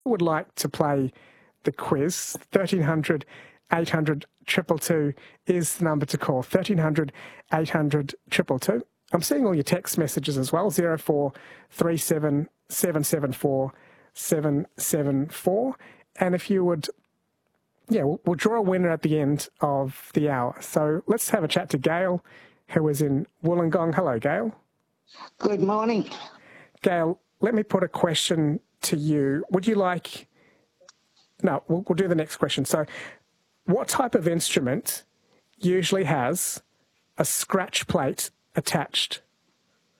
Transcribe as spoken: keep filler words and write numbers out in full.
would like to play the quiz, thirteen hundred, eight hundred, two two two is the number to call, thirteen hundred, eight hundred, two two two. I'm seeing all your text messages as well, zero four three seven, seven seven four, seven seven four. And if you would, yeah, we'll, we'll draw a winner at the end of the hour. So let's have a chat to Gail, who is in Wollongong. Hello, Gail. Good morning. Gail, let me put a question to you. Would you like... No, we'll, we'll do the next question. So what type of instrument usually has a scratch plate attached